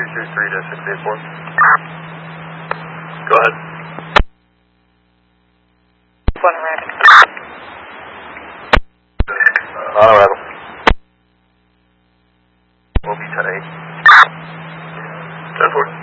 23-684. Go ahead. On arrival. We'll be 10-8. 10-4.